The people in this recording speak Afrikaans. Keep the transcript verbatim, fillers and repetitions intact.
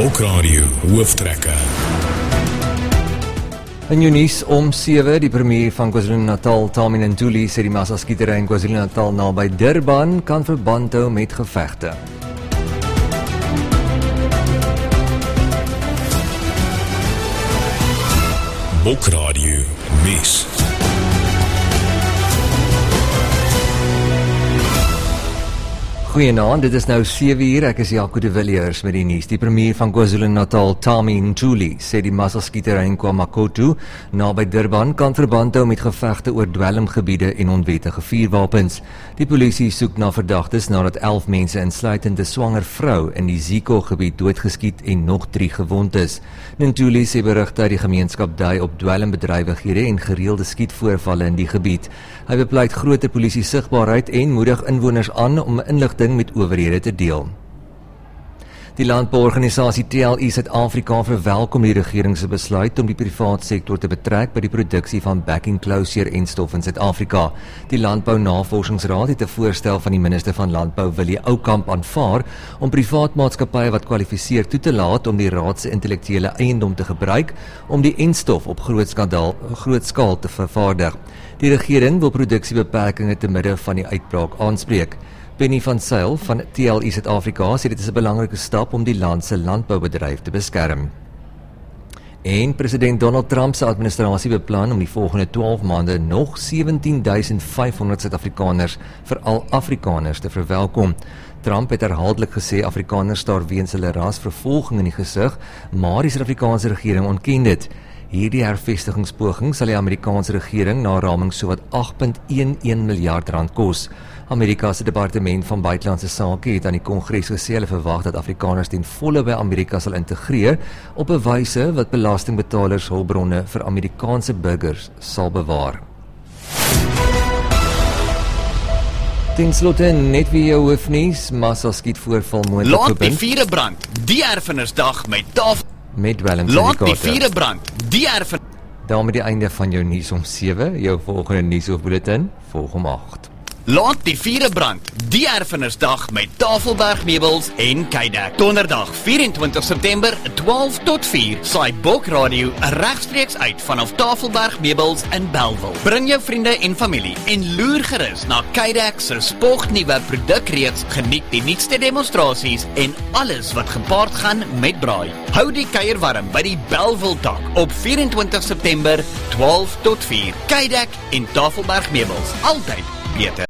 Bokradio Hooftrekke. In Junis om sewe, die premier van KwaZulu-Natal, Tami Ntuli, sê die massaskietery in KwaZulu-Natal naby Durban kan verband hou met gevegte. Bokradio Nuus. Goeienaand, dit is nou sewe uur, ek is Jaco de Villiers met die nuus. Die premier van KwaZulu-Natal, Tami Ntuli, sê die massaskietery in KwaMakoto naby Durban kan verband hou met gevegte oor dwelmgebiede en onwettige vuurwapens. Die polisie soek na verdagtes nadat elf mense insluitend 'n swanger vrou in die Ziko-gebied doodgeskiet en nog drie gewond is. Ntuli sê berigte uit die gemeenskap dui op dwelmbedrywighede en gereelde skietvoorvalle in die gebied. Hy bepleit groter polisie sigbaarheid en moedig inwoners aan om inligting met owerhede te deel. Die landbouorganisasie T L I Suid-Afrika verwelkom die regering se besluit om die privaat sektor te betrek by die produksie van back-enclosure-enstof in Suid-Afrika. Die Landbou-Navorsingsraad het 'n voorstel van die minister van Landbou, Willie Oukamp, aanvaar om privaat maatskappye wat kwalifiseer toe te laat om die raad se intellektuele eiendom te gebruik om die enstof op groot skaal, groot skaal te vervaardig. Die regering wil produksiebeperkings te midde van die uitbraak aanspreek. Penny van Sail van T L I Suid-Afrika sê dit is 'n belangrike stap om die land se landboubedryf te beskerm. En president Donald Trump se administrasie beplan om die volgende twaalf maande nog sewentien duisend vyfhonderd Suid-Afrikaners, veral Afrikaners, te verwelkom. Trump het herhaaldelik gesê Afrikaners staar weens hulle rasvervolging in die gesig, maar die Suid-Afrikaanse regering ontken dit. Hierdie hervestigingspoging sal die Amerikaanse regering na raming sowat agt komma een een miljard rand kos. Amerika se departement van buitelandse sake het aan die Kongres gesê hulle verwag dat Afrikaners ten volle by Amerika sal integreer op 'n wyse wat belastingbetalers hulpbronne vir Amerikaanse burgers sal bewaar. Ten slotte net weer jou hoofnuus, massaskietvoorval moontlik Laat verbind. die vierde brand, die erfenisdag met tafel. Met Laat die dwelmsyndikaate. vierde brand, die erfenis. Daarmee die einde van jou nuus om sewe, jou volgende nuus of bulletin volg om agt. Laat die vierde brand, die erfenisdag met Tafelberg Meubels en Kydeck. Donderdag vyf en twintig September twaalf tot vier saai Bokradio regstreeks uit vanaf Tafelberg Meubels in Bellville. Bring jou vriende en familie en loer gerus na Kydeck se spognuwe produkreeks. Geniet die nuutste demonstrasies en alles wat gepaard gaan met braai. Hou die kuier warm by die Bellville tak op vyf en twintig September twaalf tot vier. Kydeck en Tafelberg Meubels, altyd beter.